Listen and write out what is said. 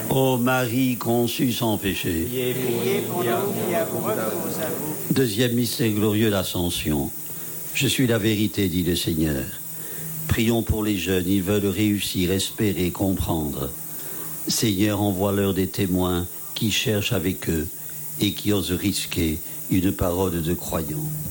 Ô Marie conçue sans péché. Priez pour nous qui avons recours à vous. Deuxième mystère glorieux, l'Ascension. Je suis la vérité, dit le Seigneur. Prions pour les jeunes, ils veulent réussir, espérer, comprendre. Seigneur, envoie-leur des témoins qui cherchent avec eux et qui osent risquer une parole de croyants.